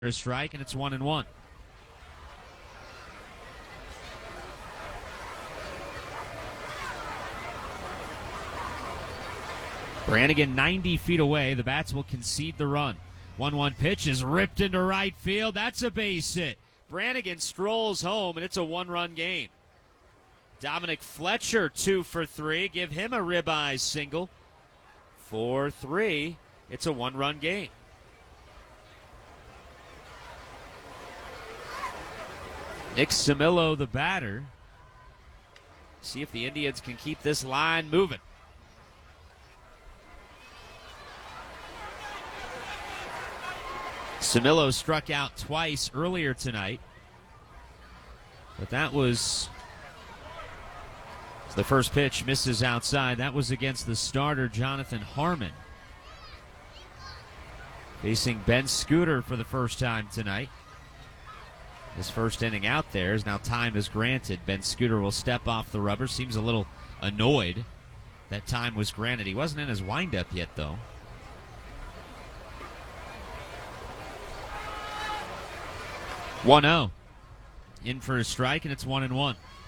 A strike, and it's 1-1. Brannigan 90 feet away. The Bats will concede the run. 1-1 pitch is ripped into right field. That's a base hit. Brannigan strolls home, and it's a one-run game. Dominic Fletcher 2 for 3. Give him a ribeye single. 4-3. It's a one-run game. Nick Samillo, the batter. See if the Indians can keep this line moving. Samillo struck out twice earlier tonight, but that was the first pitch, misses outside. That was against the starter, Jonathan Harmon. Facing Ben Scooter for the first time tonight. His first inning out there is now time is granted. Ben Scooter will step off the rubber. Seems a little annoyed that time was granted. He wasn't in his windup yet, though. One-zero. In for a strike, and it's 1-1.